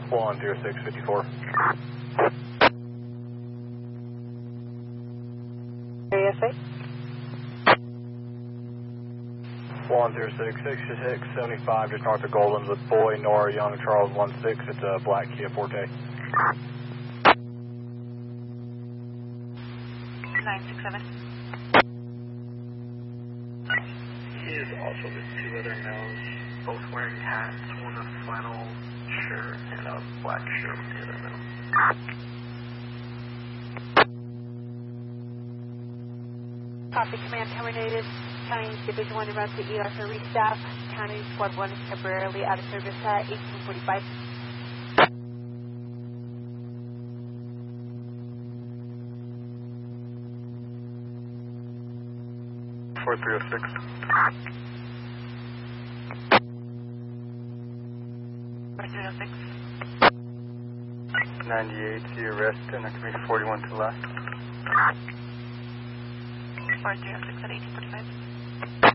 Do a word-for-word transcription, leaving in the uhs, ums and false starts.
one zero six five four. Area six. one zero six six six seven five, just north of Golden with Boy, Nora, Young, Charles one six. It's a black Kia Forte. nine six seven. He is also with two other males, both wearing hats, one a flannel shirt and a black shirt with the other male. Copy, command terminated. County Division one around to E R for restaff. County Squad one is temporarily out of service at eighteen forty-five. four three oh six. four three oh six. ninety-eight, see arrest, and that could be forty-one to the left. four three oh six at eighteen forty-five.